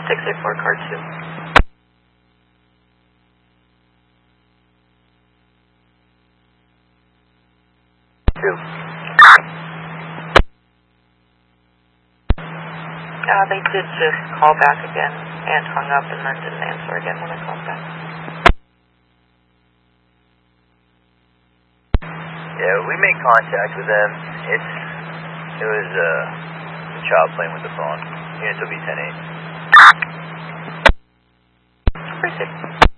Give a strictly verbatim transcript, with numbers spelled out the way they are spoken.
six eight four, car two. Two. Uh, they did just call back again and hung up and then didn't answer again when I called back. Yeah, we made contact with them. It's, it was uh, a child playing with the phone. Units will be ten eight. Appreciate it.